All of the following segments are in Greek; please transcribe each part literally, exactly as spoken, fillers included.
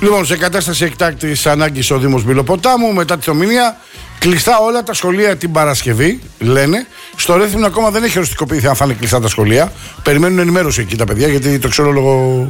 Λοιπόν, σε κατάσταση εκτάκτης ανάγκης ο Δήμος Μπυλοποτάμου, μετά τη θεομηνία, κλειστά όλα τα σχολεία την Παρασκευή, λένε. Στο Ρέθυμνο ακόμα δεν έχει οριστικοποιηθεί αν θα είναι κλειστά τα σχολεία. Περιμένουν ενημέρωση εκεί τα παιδιά, γιατί το ξέρω λόγω.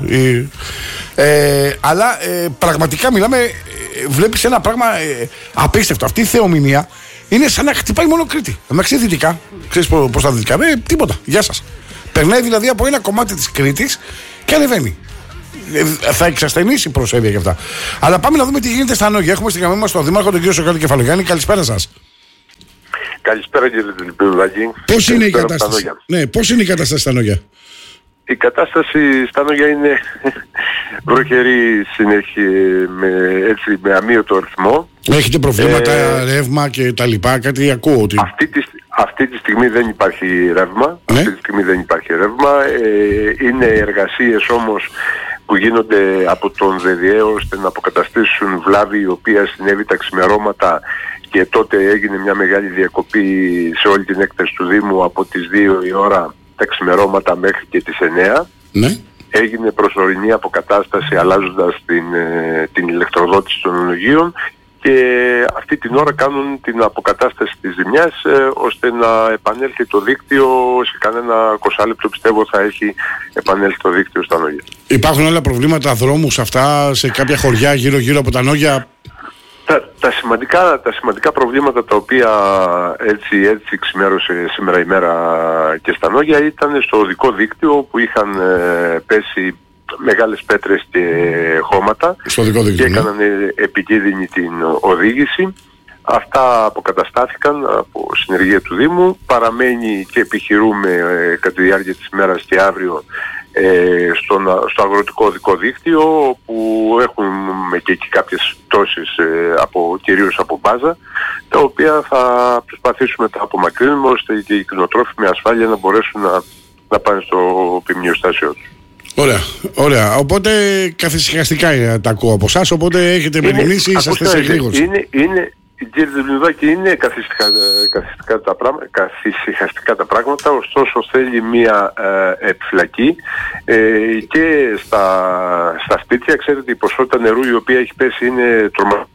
Ε, αλλά ε, πραγματικά μιλάμε, ε, βλέπεις ένα πράγμα ε, απίστευτο. Αυτή η θεομηνία είναι σαν να χτυπάει μόνο Κρήτη. Εντάξει, δυτικά. Ξέρεις πώς τα δυτικά. Ε, τίποτα. Γεια σας. Περνάει δηλαδή από ένα κομμάτι της Κρήτης και ανεβαίνει. Ε, θα εξασθενήσει η προσέδεια και αυτά. Αλλά πάμε να δούμε τι γίνεται στα Νόγια. Έχουμε στην γραμμή μας τον Δήμαρχο, τον κύριο Σοκράτη Κεφαλογιάννη. Καλησπέρα σας. Καλησπέρα κύριε Λιππουδάκη. Πώς είναι η κατάσταση? Ναι, πώς είναι η κατάσταση στα Νόγια? Η κατάσταση στα Νόγια είναι βροχερή συνέχεια, με, έτσι, με αμύωτο ρυθμό. Έχετε προβλήματα, ε, ρεύμα και τα λοιπά, κάτι ακούω ότι... Αυτή τη, αυτή τη στιγμή δεν υπάρχει ρεύμα. Ναι. Αυτή τη στιγμή δεν υπάρχει ρεύμα. Ε, είναι εργασίες όμως που γίνονται από τον ΔΕΔΙΕ ώστε να αποκαταστήσουν βλάβη η οποία συνέβη τα ξημερώματα, και τότε έγινε μια μεγάλη διακοπή σε όλη την έκταση του Δήμου από τις δύο η ώρα τα ξημερώματα μέχρι και τις εννέα. Ναι. Έγινε προσωρινή αποκατάσταση αλλάζοντας την, ε, την ηλεκτροδότηση των ενεργείων, και αυτή την ώρα κάνουν την αποκατάσταση της ζημιάς ε, ώστε να επανέλθει το δίκτυο. Σε κανένα εικοσάλεπτο πιστεύω θα έχει επανέλθει το δίκτυο στα Νόγια. Υπάρχουν άλλα προβλήματα δρόμους αυτά σε κάποια χωριά γύρω γύρω από τα Νόγια? Τα, τα, σημαντικά, τα σημαντικά προβλήματα τα οποία έτσι, έτσι ξημέρωσε σήμερα η μέρα και στα Νόγια ήταν στο οδικό δίκτυο, που είχαν ε, πέσει μεγάλες πέτρες και χώματα και έκαναν επικίνδυνη την οδήγηση. Αυτά αποκαταστάθηκαν από συνεργεία του Δήμου. Παραμένει και επιχειρούμε ε, κατά τη διάρκεια της ημέρας και αύριο ε, στο, στο αγροτικό οδικό δίκτυο, όπου έχουμε και εκεί κάποιες πτώσεις ε, από, κυρίως από μπάζα, τα οποία θα προσπαθήσουμε να απομακρύνουμε ώστε και οι κτηνοτρόφοι με ασφάλεια να μπορέσουν να, να πάνε στο ποιμνιοστάσιο τους. Ωραία, ωραία. Οπότε καθησυχαστικά τα ακούω από εσάς, οπότε έχετε μεριμνήσει, είσαστε σε γρήγορση. Είναι, είναι, κύριε Δελμιδάκη, είναι καθησυχαστικά τα, πράγματα, καθησυχαστικά τα πράγματα, ωστόσο θέλει μία ε, επιφυλακή ε, και στα, στα σπίτια. Ξέρετε, η ποσότητα νερού η οποία έχει πέσει είναι τρομακτική.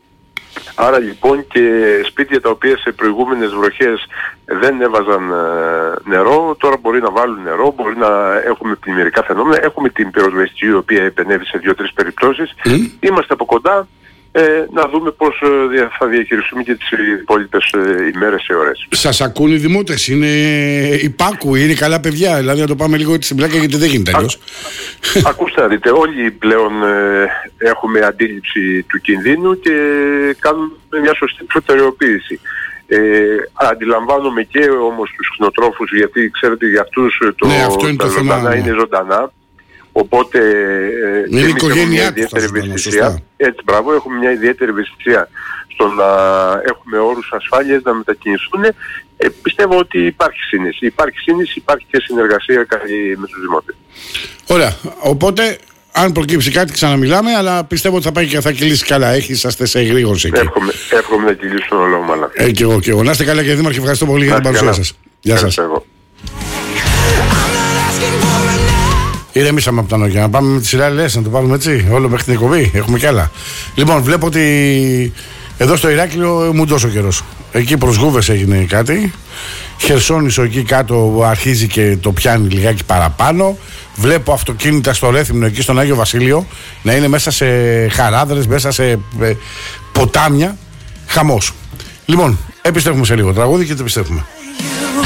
Άρα λοιπόν και σπίτια τα οποία σε προηγούμενες βροχές δεν έβαζαν ε, νερό, τώρα μπορεί να βάλουν νερό, μπορεί να έχουμε πλημμυρικά φαινόμενα. Έχουμε την πυροσβεστική η οποία επενέβη σε δύο-τρεις περιπτώσεις. Mm. Είμαστε από κοντά ε, να δούμε πώς ε, θα διαχειριστούμε και τις υπόλοιπες ε, ημέρες και ώρες. Σας ακούν οι δημότες, είναι υπάκουοι, είναι καλά παιδιά, δηλαδή να το πάμε λίγο στην πλάκα γιατί δεν γίνεται αλλιώς. Ακούστε να δείτε, όλοι πλέον ε, έχουμε αντίληψη του κινδύνου και κάνουμε μια σωστή προτεραιοποίηση. Ε, αντιλαμβάνομαι και όμως τους κτηνοτρόφους, γιατί ξέρετε για αυτούς το, ναι, τα ζωντανά είναι ζωντανά. Οπότε ε, εμείς έχουμε μια ιδιαίτερη ευαισθησία. Έτσι, μπράβο, έχουμε μια ιδιαίτερη ευαισθησία στο να έχουμε όρους ασφάλειας να μετακινηθούν. Ε, πιστεύω ότι υπάρχει σύνεση. Υπάρχει σύνεση, υπάρχει και συνεργασία καλή με τους δημότες. Ωραία. Οπότε, αν προκύψει κάτι, ξαναμιλάμε, αλλά πιστεύω ότι θα πάει και θα κυλήσει καλά. Έχει, είσαστε σε γρήγορση εκεί. Εύχομαι, εύχομαι να κυλήσουν όλο μάλλον. Ε, και εγώ και εγώ. Να είστε καλά, κύριε Δήμαρχε. Ευχαριστώ πολύ για την παρουσία σας. Γεια σας. Ηρεμήσαμε από τα Νόγια. Να πάμε με τη σειρά λες, να το πάρουμε έτσι, όλο μέχρι την εκπομπή. Έχουμε κι άλλα. Λοιπόν, βλέπω ότι εδώ στο Ηράκλειο μου τόσο καιρός. Εκεί προς Γούβες έγινε κάτι. Χερσόνησο εκεί κάτω αρχίζει και το πιάνει λιγάκι παραπάνω. Βλέπω αυτοκίνητα στο Ρέθυμνο εκεί στον Άγιο Βασίλειο να είναι μέσα σε χαράδρες, μέσα σε ε, ποτάμια. Χαμός. Λοιπόν, επιστρέφουμε σε λίγο τραγούδι και το επιστρέφουμε.